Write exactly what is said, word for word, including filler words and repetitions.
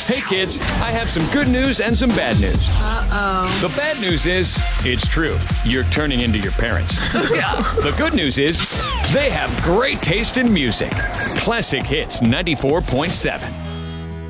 Hey kids, I have some good news and some bad news. Uh-oh. The bad news is, it's true, you're turning into your parents. The good news is, they have great taste in music. Classic Hits ninety-four point seven.